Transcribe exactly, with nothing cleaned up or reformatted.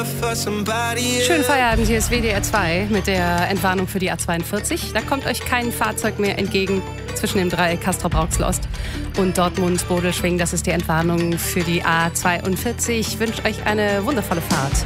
Schönen Feierabend, hier ist W D R zwei mit der Entwarnung für die A zweiundvierzig. Da kommt euch kein Fahrzeug mehr entgegen zwischen dem Dreieck Castrop-Rauxel-Ost und Dortmund-Bodelschwing. Das ist die Entwarnung für die A zweiundvierzig. Ich wünsche euch eine wundervolle Fahrt.